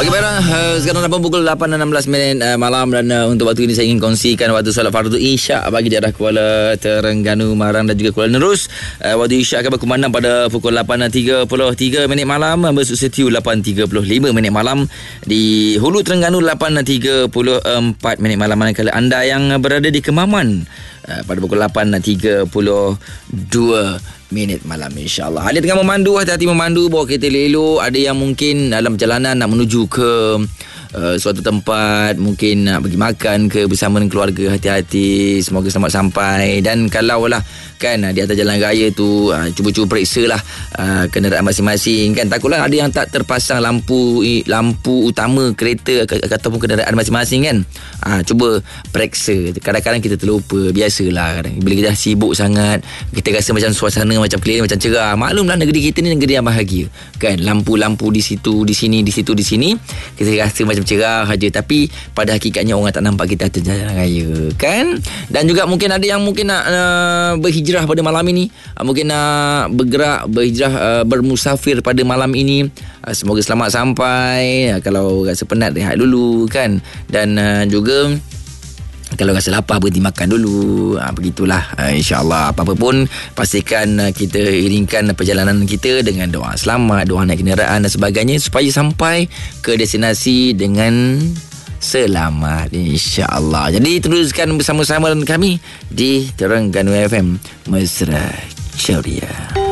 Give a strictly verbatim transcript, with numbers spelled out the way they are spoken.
Okey baiklah, uh, sekarang dah pukul lapan dan enam belas minit uh, malam dan uh, untuk waktu ini saya ingin kongsikan waktu solat fardu Isyak bagi daerah Kuala Terengganu, Marang dan juga Kuala Nerus. Uh, waktu Isyak akan berkumandang pada pukul lapan dan tiga puluh tiga minit malam, bersusitiu lapan tiga puluh lima minit malam, di Hulu Terengganu lapan dan tiga puluh empat minit malam. Manakala anda yang berada di Kemaman uh, pada pukul lapan dan tiga puluh dua minit malam, insyaAllah. Ada tengah memandu, hati-hati memandu, bawa kereta elok. Ada yang mungkin dalam perjalanan nak menuju ke uh, suatu tempat, mungkin nak pergi makan ke bersama dengan keluarga, hati-hati, semoga selamat sampai. Dan kalau lah kan di atas jalan raya tu, uh, cuba-cuba periksa lah uh, kenderaan masing-masing kan. Takutlah ada yang tak terpasang lampu lampu utama kereta ataupun kenderaan masing-masing kan. uh, Cuba periksa. Kadang-kadang kita terlupa, biasalah kadang. Bila kita dah sibuk sangat, kita rasa macam suasana macam clear, macam cerah. Maklumlah negeri kita ni negeri yang bahagia kan. Lampu-lampu di situ, di sini, di situ, di sini, kita rasa macam cerah saja, tapi pada hakikatnya orang tak nampak kita atas jalan raya kan. Dan juga mungkin ada yang mungkin nak uh, berhijrah pada malam ini, uh, mungkin nak bergerak, berhijrah, uh, bermusafir pada malam ini. uh, Semoga selamat sampai. uh, Kalau rasa penat, rehat dulu kan. Dan uh, juga kalau rasa lapar, berhenti makan dulu. ha, Begitulah. ha, InsyaAllah apa-apa pun, pastikan uh, kita iringkan perjalanan kita dengan doa selamat, doa naik kenderaan dan sebagainya, supaya sampai ke destinasi dengan selamat, insyaAllah. Jadi teruskan bersama-sama dengan kami di Terengganu F M Mesra Ceria.